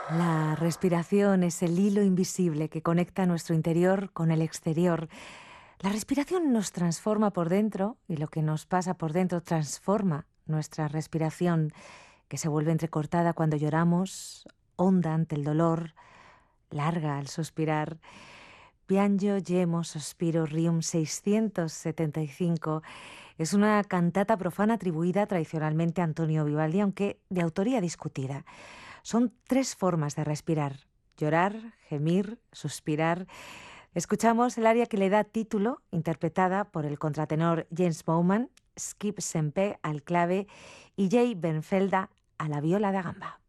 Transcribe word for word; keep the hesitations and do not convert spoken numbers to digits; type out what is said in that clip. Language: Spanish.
La respiración es el hilo invisible que conecta nuestro interior con el exterior. La respiración nos transforma por dentro y lo que nos pasa por dentro transforma nuestra respiración, que se vuelve entrecortada cuando lloramos, honda ante el dolor, larga al suspirar. Piango Gemo Sospiro Rium seiscientos setenta y cinco es una cantata profana atribuida tradicionalmente a Antonio Vivaldi, aunque de autoría discutida. Son tres formas de respirar: llorar, gemir, suspirar. Escuchamos el aria que le da título, interpretada por el contratenor James Bowman, Skip Sempe al clave y Jay Bernfelda a la viola da gamba.